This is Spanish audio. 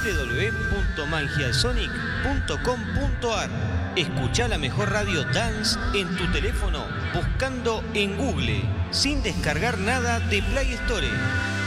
www.mangiasonic.com.ar. Escuchá la mejor radio dance en tu teléfono buscando en Google, sin descargar nada de Play Store.